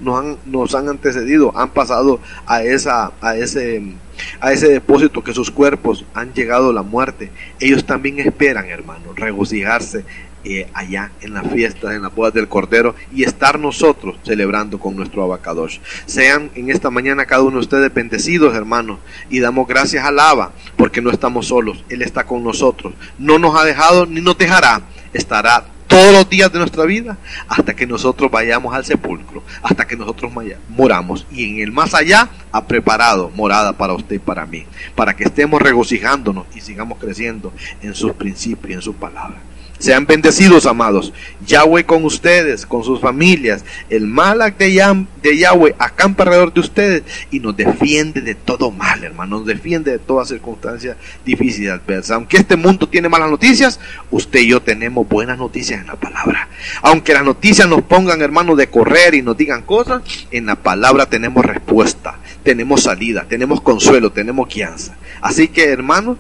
nos han antecedido, han pasado a ese depósito que sus cuerpos han llegado a la muerte. Ellos también esperan, hermano, regocijarse allá en las fiestas, en las bodas del Cordero, y estar nosotros celebrando con nuestro Abacadosh. Sean en esta mañana cada uno de ustedes bendecidos, hermanos, y damos gracias al Abba, porque no estamos solos, Él está con nosotros, no nos ha dejado ni nos dejará, estará todos los días de nuestra vida hasta que nosotros vayamos al sepulcro, hasta que nosotros moramos, y en el más allá ha preparado morada para usted y para mí, para que estemos regocijándonos y sigamos creciendo en sus principios y en su palabra. Sean bendecidos, amados. Yahweh con ustedes, con sus familias. El Malak de Yahweh acampa alrededor de ustedes y nos defiende de todo mal, hermano. Nos defiende de toda circunstancia difícil y adversa. Aunque este mundo tiene malas noticias, usted y yo tenemos buenas noticias en la palabra. Aunque las noticias nos pongan, hermano, de correr y nos digan cosas, en la palabra tenemos respuesta, tenemos salida, tenemos consuelo, tenemos guianza. Así que, hermano,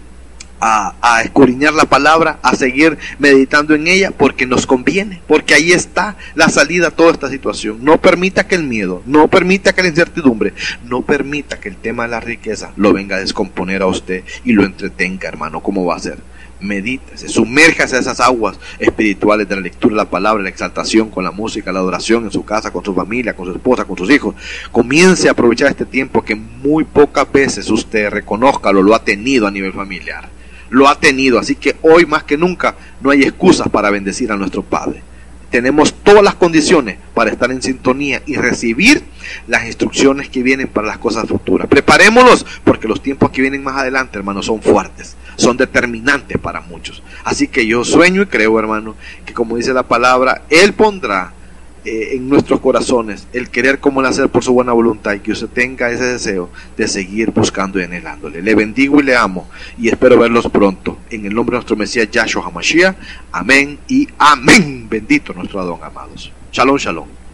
a escudriñar la palabra, a seguir meditando en ella, porque nos conviene, porque ahí está la salida a toda esta situación. No permita que el miedo, no permita que la incertidumbre, no permita que el tema de la riqueza lo venga a descomponer a usted y lo entretenga, hermano. ¿Cómo va a ser? Medítese, sumérjase a esas aguas espirituales de la lectura de la palabra, la exaltación con la música, la adoración en su casa, con su familia, con su esposa, con sus hijos. Comience a aprovechar este tiempo que muy pocas veces usted, reconózcalo, lo ha tenido a nivel familiar. Lo ha tenido, así que hoy más que nunca no hay excusas para bendecir a nuestro Padre. Tenemos todas las condiciones para estar en sintonía y recibir las instrucciones que vienen para las cosas futuras. Preparémonos, porque los tiempos que vienen más adelante, hermanos, son fuertes, son determinantes para muchos. Así que yo sueño y creo, hermano, que como dice la palabra, Él pondrá en nuestros corazones el querer como el hacer por su buena voluntad, y que usted tenga ese deseo de seguir buscando y anhelándole. Le bendigo y le amo, y espero verlos pronto en el nombre de nuestro Mesías Yahshua HaMashiach. Amén y amén. Bendito nuestro Adón, amados. Shalom, shalom.